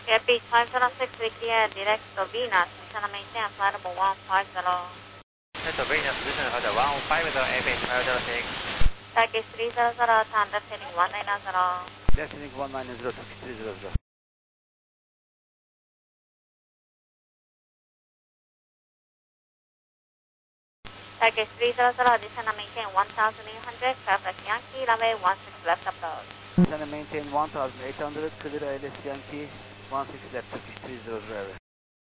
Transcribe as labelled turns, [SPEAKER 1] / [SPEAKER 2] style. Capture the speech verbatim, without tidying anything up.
[SPEAKER 1] Yeah, beach five zero six, clear direct to Venus, descend and maintain flight level one five zero.
[SPEAKER 2] Delta Venus, descend hold one five zero, airplane five zero six.
[SPEAKER 1] Turkish three zero zero, turn left heading one nine zero.
[SPEAKER 3] Left heading one nine zero, Turkish three zero zero.
[SPEAKER 1] Turkish three zero zero, descend and maintain one thousand eight hundred, traffic Yankee, runway one six left approach.
[SPEAKER 3] Descend and maintain one thousand eight hundred, clear A L S Yankee, one six left, Turkish three zero zero.